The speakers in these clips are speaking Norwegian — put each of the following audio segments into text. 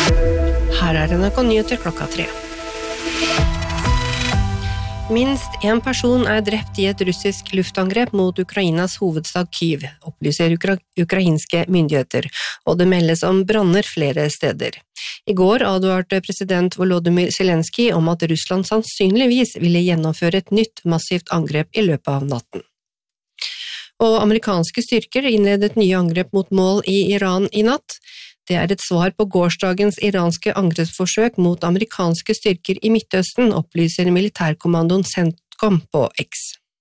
Her NRK Nyheter klokka 3. Minst en person drept i et russisk luftangrep mot Ukrainas hovedstad Kyiv, opplyser ukrainske myndigheter, og det meldes om branner flere steder. I går advarte president Volodymyr Zelenskyj om at Russland sannsynligvis ville gjennomføre et nytt massivt angrep i løpet av natten. Og amerikanske styrker innledet nye angrep mot mål i Iran i natt. Det et svar på gårsdagens iranske angrepsforsøk mot amerikanske styrker i Midtøsten, opplyser militærkommandoen CENTCOM på X.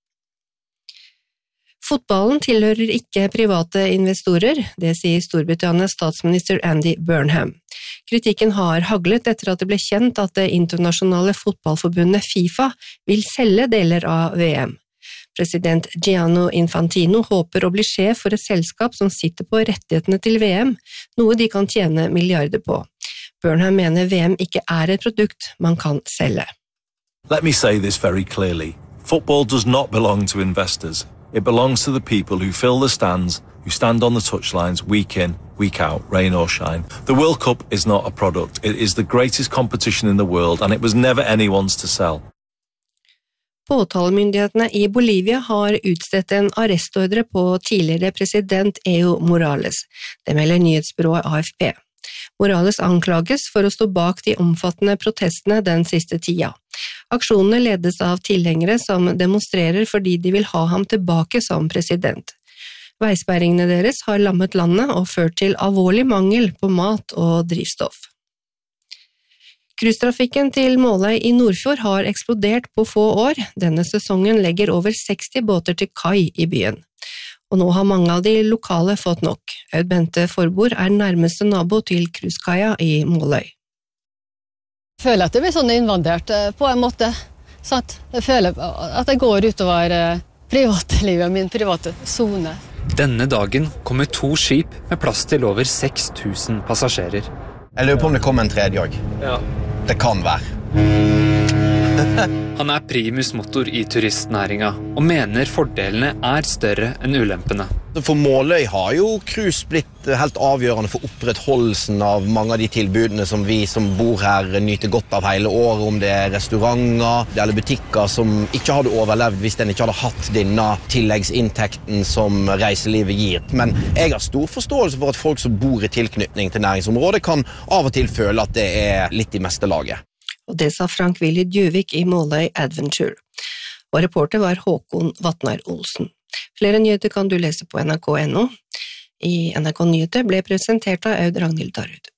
Fotballen tilhører ikke private investorer, det sier Storbritannias statsminister Andy Burnham. Kritikken har haglet etter at det ble kjent at det internasjonale fotballforbundet FIFA vil selge deler av VM. President Gianni Infantino håper å bli sjef for et selskap som sitter på rettighetene til VM, noe de kan tjene milliarder på. Burnham mener VM ikke et produkt man kan selge. Let me say this very clearly. Football does not belong to investors. It belongs to the people who fill the stands, who stand on the touchlines week in, week out, rain or shine. The World Cup is not a product. It is the greatest competition in the world, and it was never anyone's to sell. Påtalemyndighetene i Bolivia har utstedt en arrestordre på tidligere president Evo Morales. Det melder nyhetsbyrået AFP. Morales anklages for å stå bak de omfattende protestene den siste tida. Aksjonene ledes av tilhengere som demonstrerer fordi de vil ha ham tilbake som president. Veisperringene deres har lammet landet og ført til alvorlig mangel på mat og drivstoff. Cruisetrafikken til Måløy i Nordfjord har eksplodert på få år. Denne sesongen legger over 60 båter til kai i byen. Og nå har mange av de lokale fått nok. Aud Bente Forbord nærmeste nabo til cruisekaia i Måløy. Jeg føler at det blir sånn innvandret på en måte. Sant? Jeg føler at jeg går utover privatlivet, min private zone. Denne dagen kommer 2 skip med plass til over 6000 passasjerer. Jeg lurer på om det kommer en tredje også. Ja. Det kan være. Han primus motor i turistnæringa, og mener fordelene større enn ulempene. For Måløy har jo cruise blitt helt avgjørende for opprettholdelsen av mange av de tilbudene som vi som bor her nyter godt av hele året, om det restauranter eller butikker som ikke hadde overlevd hvis den ikke hadde hatt denne tilleggsinntekten som reiselivet gir. Men jeg har stor forståelse for at folk som bor i tilknytning til næringsområdet kan av og til føle at det litt i meste laget. Og det sa Frank Willy Djuvik i Måløy Adventure. Og reporter var Håkon Vatnar Olsen. Flere nyheter kan du lese på NRK.no. I NRK Nyheter ble presentert av Aud Ragnhild Darud.